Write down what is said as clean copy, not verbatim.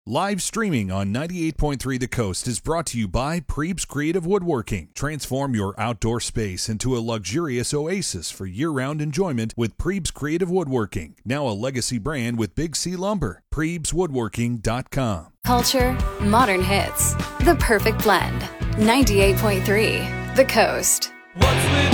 Live streaming on 98.3 The Coast is brought to you by Prebes Creative Woodworking. Transform your outdoor space into a luxurious oasis for year-round enjoyment with Prebes Creative Woodworking. Now a legacy brand with Big C Lumber. PrebesWoodworking.com. Culture, modern hits. The perfect blend. 98.3 The Coast. What's with